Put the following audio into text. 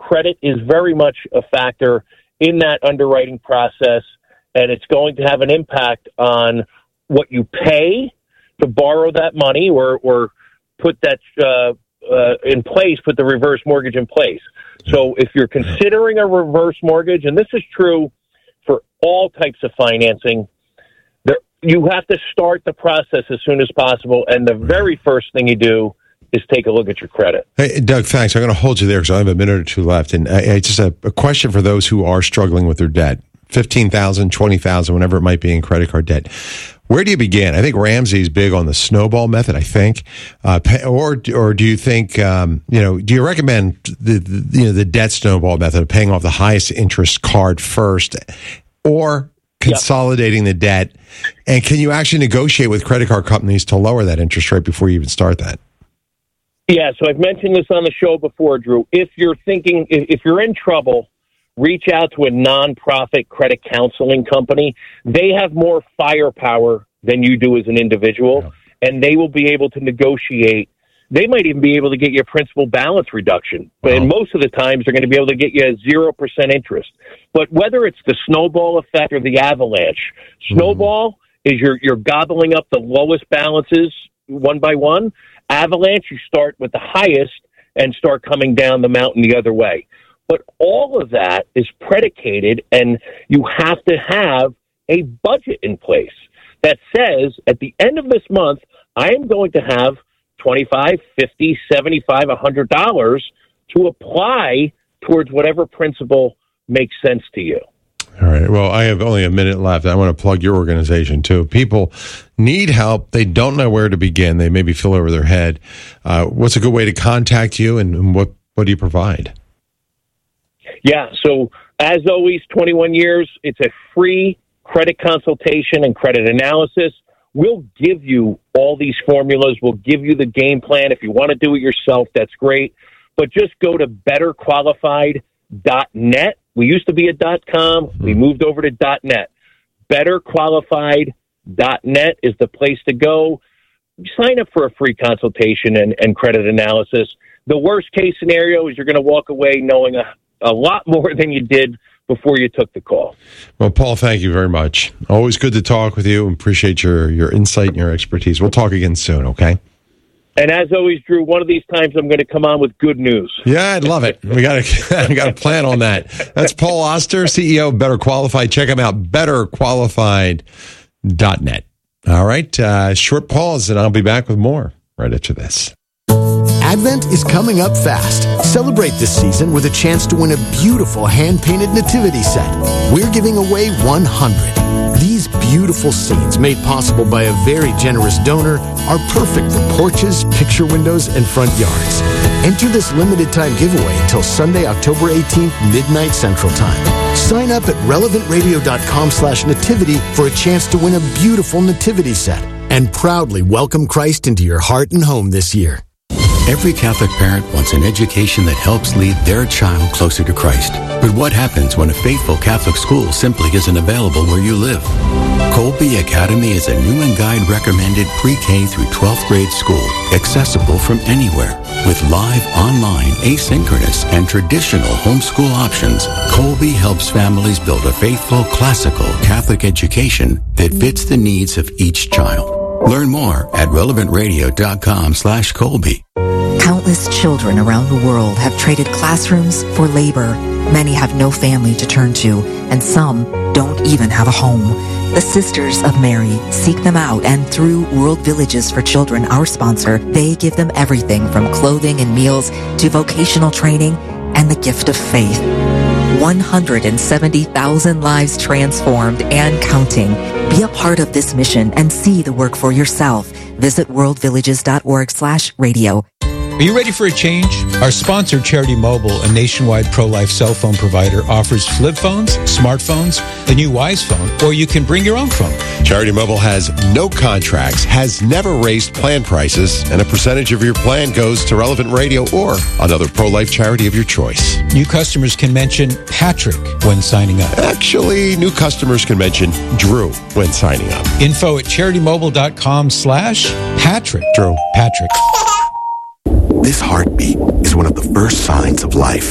credit is very much a factor in that underwriting process, and it's going to have an impact on what you pay to borrow that money or put that in place, put the reverse mortgage in place. So if you're considering a reverse mortgage, and this is true for all types of financing, you have to start the process as soon as possible, and the very first thing you do is take a look at your credit. Hey, Doug, thanks. I'm going to hold you there because I have a minute or two left. And I just have a question for those who are struggling with their debt, $15,000, $20,000, whatever it might be in credit card debt. Where do you begin? I think Ramsey's big on the snowball method, I think. Or do you think, do you recommend the debt snowball method of paying off the highest interest card first, or consolidating the debt? And can you actually negotiate with credit card companies to lower that interest rate before you even start that? Yeah, so I've mentioned this on the show before, Drew. If you're in trouble, reach out to a nonprofit credit counseling company. They have more firepower than you do as an individual, and they will be able to negotiate. They might even be able to get you a principal balance reduction. But most of the times, they're going to be able to get you a 0% interest. But whether it's the snowball effect or the avalanche, snowball is you're gobbling up the lowest balances one by one. Avalanche, you start with the highest and start coming down the mountain the other way. But all of that is predicated, and you have to have a budget in place that says at the end of this month, I am going to have $25, $50, $75, $100 to apply towards whatever principle makes sense to you. All right. Well, I have only a minute left. I want to plug your organization, too. People need help. They don't know where to begin. They maybe feel over their head. What's a good way to contact you, and what do you provide? Yeah. So, as always, 21 years, it's a free credit consultation and credit analysis. We'll give you all these formulas. We'll give you the game plan. If you want to do it yourself, that's great. But just go to betterqualified.net. We used to be a .com. We moved over to .net. Betterqualified.net is the place to go. Sign up for a free consultation and credit analysis. The worst case scenario is you're going to walk away knowing a lot more than you did before you took the call. Well, Paul, thank you very much. Always good to talk with you. Appreciate your insight and your expertise. We'll talk again soon, okay? And as always, Drew, one of these times I'm going to come on with good news. Yeah, I'd love it. We got a plan on that. That's Paul Oster, CEO of Better Qualified. Check him out, betterqualified.net. All right, short pause, and I'll be back with more right after this. Advent is coming up fast. Celebrate this season with a chance to win a beautiful hand-painted nativity set. We're giving away 100. These beautiful scenes, made possible by a very generous donor, are perfect for porches, picture windows, and front yards. Enter this limited-time giveaway until Sunday, October 18th, midnight Central Time. Sign up at relevantradio.com/nativity for a chance to win a beautiful nativity set and proudly welcome Christ into your heart and home this year. Every Catholic parent wants an education that helps lead their child closer to Christ. But what happens when a faithful Catholic school simply isn't available where you live? Colby Academy is a new and guide recommended pre-K through 12th grade school, accessible from anywhere. With live, online, asynchronous, and traditional homeschool options, Colby helps families build a faithful, classical Catholic education that fits the needs of each child. Learn more at relevantradio.com/Colby. Countless children around the world have traded classrooms for labor. Many have no family to turn to, and some don't even have a home. The Sisters of Mary seek them out, and through World Villages for Children, our sponsor, they give them everything from clothing and meals to vocational training and the gift of faith. 170,000 lives transformed and counting. Be a part of this mission and see the work for yourself. Visit worldvillages.org/radio. Are you ready for a change? Our sponsor, Charity Mobile, a nationwide pro-life cell phone provider, offers flip phones, smartphones, the new Wise phone, or you can bring your own phone. Charity Mobile has no contracts, has never raised plan prices, and a percentage of your plan goes to Relevant Radio or another pro-life charity of your choice. New customers can mention Patrick when signing up. Actually, new customers can mention Drew when signing up. Info at CharityMobile.com/Patrick. Drew. Patrick. This heartbeat is one of the first signs of life.